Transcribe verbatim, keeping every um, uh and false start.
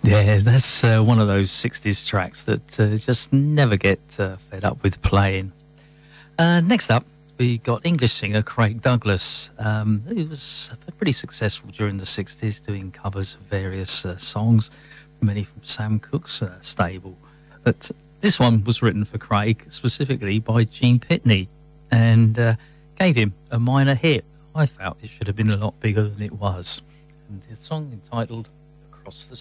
Yeah, that's uh, one of those sixties tracks that uh, just never get uh, fed up with playing. Uh, next up, we got English singer Craig Douglas. Um, he was pretty successful during the sixties, doing covers of various uh, songs, many from Sam Cooke's uh, stable. But this one was written for Craig specifically by Gene Pitney and uh, gave him a minor hit. I felt it should have been a lot bigger than it was. And the song entitled Across the